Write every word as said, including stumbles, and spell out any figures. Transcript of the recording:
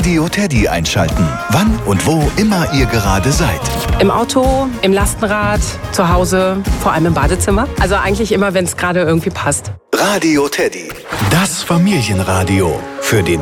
Radio Teddy einschalten. Wann und wo immer ihr gerade seid. Im Auto, im Lastenrad, zu Hause, vor allem im Badezimmer. Also eigentlich immer, wenn es gerade irgendwie passt. Radio Teddy. Das Familienradio. Für den